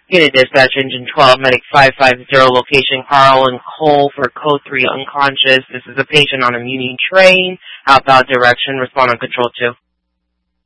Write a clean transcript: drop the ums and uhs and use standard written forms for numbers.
Unit Dispatch Engine 12, Medic 550, location Carl and Cole for Code 3 unconscious. This is a patient on a Muni train. Outbound direction, respond on Control 2.